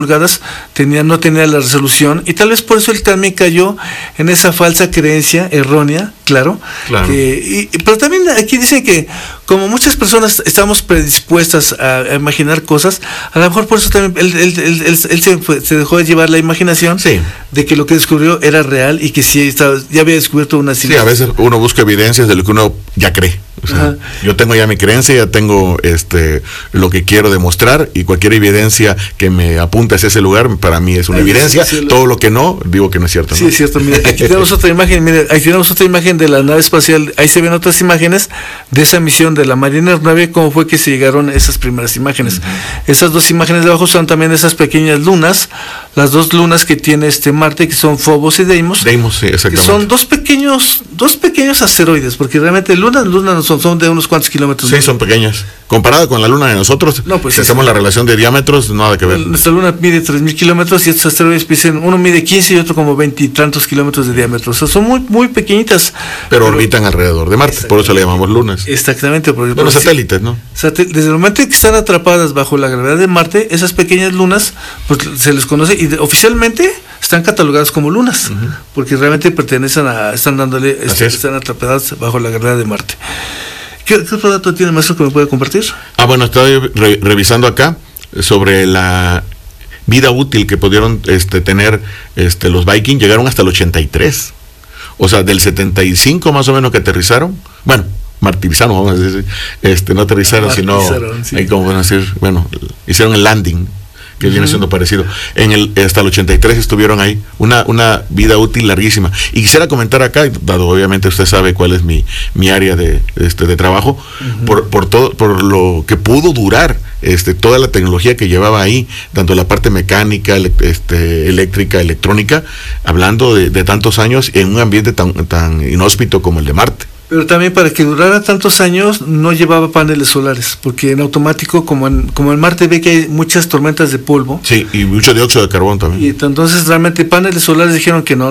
pulgadas, no tenía la resolución, y tal vez por eso él también cayó en esa falsa creencia errónea, claro. Pero también aquí dicen que como muchas personas estamos predispuestas a imaginar cosas, a lo mejor por eso también él se dejó de llevar la imaginación, sí, de que lo que descubrió era real y que sí ya había descubierto una ciencia. Sí, a veces uno busca evidencias de lo que uno ya cree. O sea, yo tengo ya mi creencia, ya tengo lo que quiero demostrar, y cualquier evidencia que me apunte hacia ese lugar para mí es una evidencia. Todo lo que no, digo que no es cierto, ¿no? Sí, es cierto. Mire, aquí tenemos otra imagen. Mire, aquí tenemos otra imagen de la nave espacial. Ahí se ven otras imágenes de esa misión de la Mariner 9, cómo fue que se llegaron esas primeras imágenes. Esas dos imágenes de abajo son también esas pequeñas lunas, las dos lunas que tiene Marte, que son Phobos y Deimos. Deimos, sí, exactamente. Que son dos pequeños asteroides, porque realmente lunas no son de unos cuantos kilómetros. Sí, son pequeñas. Comparada con la luna de nosotros, pues si hacemos la relación de diámetros, nada que ver. Nuestra luna mide 3.000 kilómetros y estos asteroides uno mide 15 y otro como 20 y tantos kilómetros de diámetro. O sea, son muy pequeñitas. Pero orbitan alrededor de Marte, por eso le llamamos lunas. Exactamente. Los satélites, ¿no? Desde el momento en que están atrapadas bajo la gravedad de Marte, esas pequeñas lunas, pues se les conoce, y oficialmente están catalogadas como lunas, porque realmente están atrapadas bajo la gravedad de Marte. ¿Qué otro dato tiene, maestro, que me puede compartir? Bueno, estoy revisando acá sobre la vida útil que pudieron tener los Viking. Llegaron hasta el 83. O sea, del 75 más o menos que aterrizaron. Bueno, martirizaron, vamos a decir. No aterrizaron, sino sí. Ahí como van a decir, hicieron el landing, que viene siendo parecido. Hasta el 83 estuvieron ahí, una vida útil larguísima. Y quisiera comentar acá, dado obviamente usted sabe cuál es mi área de trabajo, por lo que pudo durar toda la tecnología que llevaba ahí, tanto la parte mecánica, eléctrica, electrónica, hablando de tantos años en un ambiente tan inhóspito como el de Marte. Pero también para que durara tantos años no llevaba paneles solares, porque en automático, como en Marte ve que hay muchas tormentas de polvo. Sí, y mucho dióxido de carbono también. Y entonces realmente paneles solares dijeron que no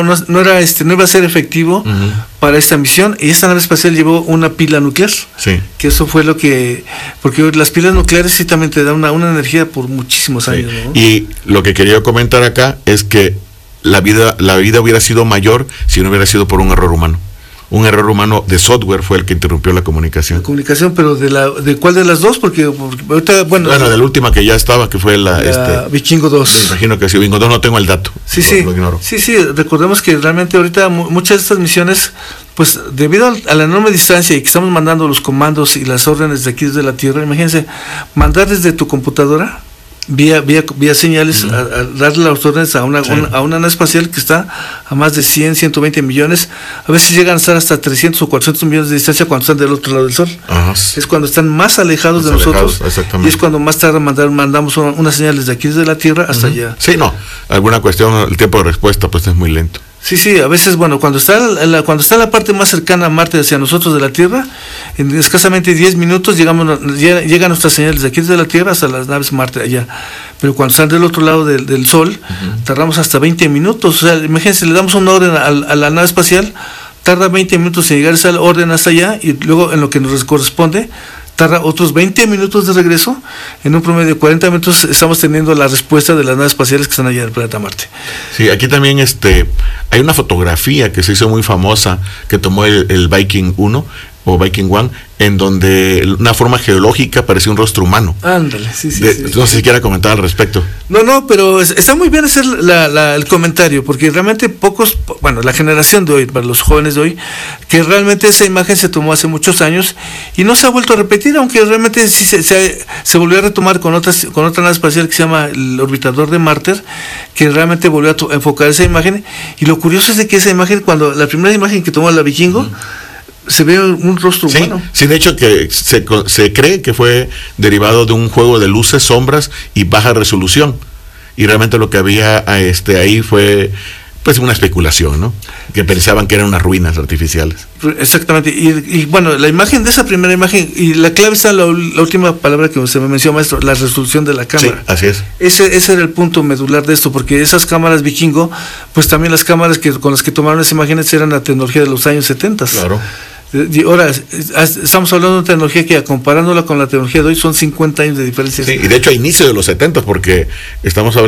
iba a ser efectivo para esta misión, y esta nave espacial llevó una pila nuclear. Sí. Que eso fue porque las pilas nucleares sí también te dan una energía por muchísimos años, ¿no? Y lo que quería comentar acá es que la vida hubiera sido mayor si no hubiera sido por un error humano. Un error humano de software fue el que interrumpió la comunicación. Pero ¿de cuál de las dos? Porque ahorita, de la última que ya estaba, que fue la Vikingo 2. Me imagino que sí, Vikingo 2, no tengo el dato. Sí, lo ignoro. Sí, recordemos que realmente ahorita muchas de estas misiones, pues debido a la enorme distancia y que estamos mandando los comandos y las órdenes de aquí desde la Tierra, imagínense, mandar desde tu computadora vía señales, a darle las órdenes a una nave espacial que está a más de 120 millones, a veces llegan a estar hasta 300 o 400 millones de distancia cuando están del otro lado del Sol. Es cuando están más alejados de nosotros, y es cuando más tarde mandamos unas señales de aquí desde la Tierra hasta allá. Sí, alguna cuestión, el tiempo de respuesta pues es muy lento. Sí, a veces, cuando está la parte más cercana a Marte hacia nosotros de la Tierra, en escasamente 10 minutos llegan nuestras señales de aquí desde la Tierra hasta las naves Marte allá. Pero cuando están del otro lado del Sol, tardamos hasta 20 minutos. O sea, imagínense, le damos una orden a la nave espacial, tarda 20 minutos en llegar esa orden hasta allá, y luego en lo que nos corresponde, tarda otros 20 minutos de regreso. En un promedio de 40 minutos estamos teniendo la respuesta de las naves espaciales que están allá en el planeta Marte. Sí, aquí también hay una fotografía que se hizo muy famosa, que tomó el Viking 1 o Viking 1, en donde una forma geológica parecía un rostro humano. Ándale, sí. No sé si quiera comentar al respecto. No, pero está muy bien hacer el comentario, porque realmente la generación de hoy, para los jóvenes de hoy, que realmente esa imagen se tomó hace muchos años y no se ha vuelto a repetir, aunque realmente sí se volvió a retomar con otra nave espacial que se llama el orbitador de Marte, que realmente volvió a enfocar esa imagen. Y lo curioso es de que esa imagen, cuando la primera imagen que tomó la Vikingo, se ve un rostro humano. Sí, de hecho que se cree que fue derivado de un juego de luces, sombras y baja resolución. Y realmente lo que había ahí fue pues una especulación, ¿no? Que pensaban que eran unas ruinas artificiales. Exactamente. Y la imagen de esa primera imagen, y la clave está la última palabra que usted me mencionó, maestro, la resolución de la cámara. Sí, así es. Ese era el punto medular de esto, porque esas cámaras Vikingo, pues también las cámaras con las que tomaron esas imágenes eran la tecnología de los años 70. Claro. Ahora, estamos hablando de una tecnología que, comparándola con la tecnología de hoy, son 50 años de diferencia. Sí, y de hecho a inicio de los 70, porque estamos hablando